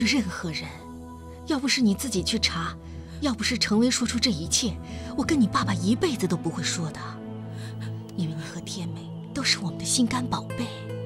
任何人。要不是你自己去查，要不是程薇说出这一切，我跟你爸爸一辈子都不会说的。因为你和天美都是我们的心肝宝贝。